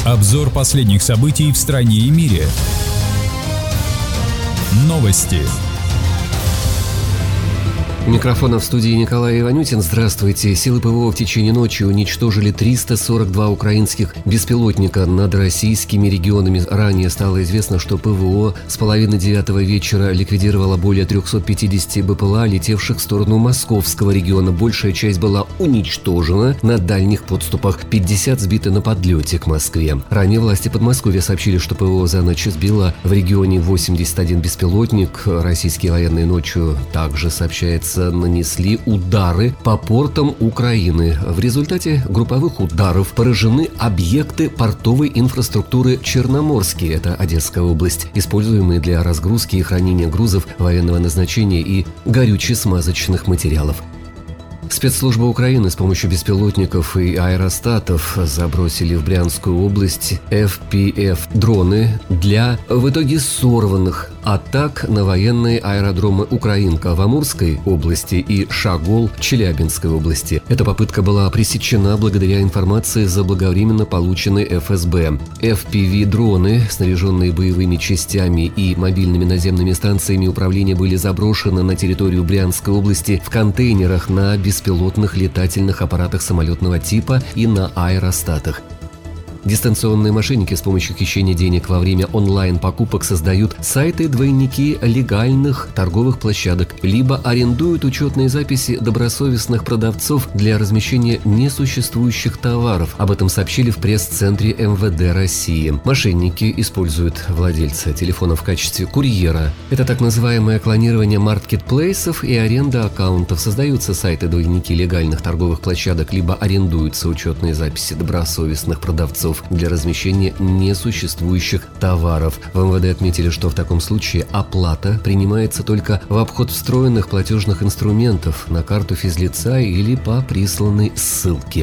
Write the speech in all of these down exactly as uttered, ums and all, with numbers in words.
Обзор последних событий в стране и мире. Новости. У микрофона в студии Николай Иванютин. Здравствуйте. Силы ПВО в течение ночи уничтожили триста сорок два украинских беспилотника над российскими регионами. Ранее стало известно, что ПВО с половины девятого вечера ликвидировало более триста пятьдесят БПЛА, летевших в сторону московского региона. Большая часть была уничтожена на дальних подступах, пятьдесят сбиты на подлете к Москве. Ранее власти Подмосковья сообщили, что ПВО за ночь сбило в регионе восемьдесят один беспилотник. Российские военные ночью также, сообщается, нанесли удары по портам Украины. В результате групповых ударов поражены объекты портовой инфраструктуры Черноморские, это Одесская область, используемые для разгрузки и хранения грузов военного назначения и горюче-смазочных материалов. Спецслужбы Украины с помощью беспилотников и аэростатов забросили в Брянскую область эф пи эф-дроны для в итоге сорванных атак на военные аэродромы Украинка в Амурской области и Шагол в Челябинской области. Эта попытка была пресечена благодаря информации, заблаговременно полученной эф эс бэ. эф пи ви-дроны, снаряженные боевыми частями и мобильными наземными станциями управления, были заброшены на территорию Брянской области в контейнерах на беспилотниках беспилотных летательных аппаратах самолетного типа и на аэростатах. Дистанционные мошенники с помощью хищения денег во время онлайн-покупок создают сайты-двойники легальных торговых площадок, либо арендуют учетные записи добросовестных продавцов для размещения несуществующих товаров. Об этом сообщили в пресс-центре эм вэ дэ России. Мошенники используют владельца телефона в качестве курьера. Это так называемое клонирование маркетплейсов и аренда аккаунтов. Создаются сайты-двойники легальных торговых площадок, либо арендуются учетные записи добросовестных продавцов для размещения несуществующих товаров. В эм вэ дэ отметили, что в таком случае оплата принимается только в обход встроенных платежных инструментов на карту физлица или по присланной ссылке.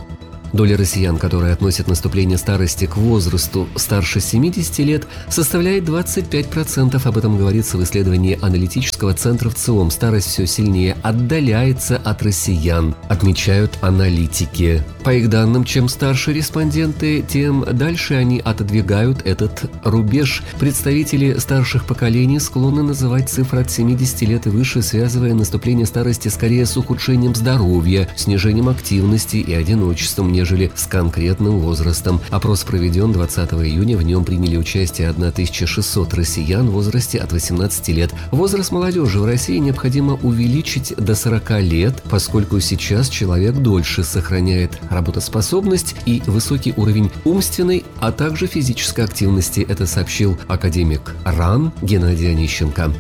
Доля россиян, которые относят наступление старости к возрасту старше семидесяти лет, составляет двадцать пять процентов. Об этом говорится в исследовании аналитического центра ВЦИОМ. Старость все сильнее отдаляется от россиян, отмечают аналитики. По их данным, чем старше респонденты, тем дальше они отодвигают этот рубеж. Представители старших поколений склонны называть цифры от семидесяти лет и выше, связывая наступление старости скорее с ухудшением здоровья, снижением активности и одиночеством, нежели с конкретным возрастом. Опрос проведен двадцатого июня. В нем приняли участие тысяча шестьсот россиян в возрасте от восемнадцати лет. Возраст молодежи в России необходимо увеличить до сорока лет, поскольку сейчас человек дольше сохраняет работоспособность и высокий уровень умственной, а также физической активности. Это сообщил академик РАН Геннадий Онищенко.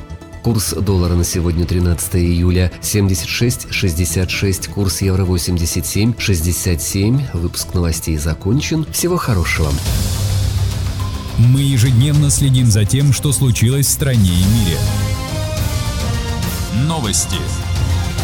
Курс доллара на сегодня, тринадцатого июля, семьдесят шесть шестьдесят шесть, курс евро восемьдесят семь шестьдесят семь. Выпуск новостей закончен. Всего хорошего. Мы ежедневно следим за тем, что случилось в стране и мире. Новости.